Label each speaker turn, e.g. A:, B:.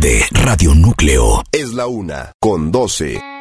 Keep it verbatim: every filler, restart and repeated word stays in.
A: de Radio Núcleo.
B: Es la una con doce.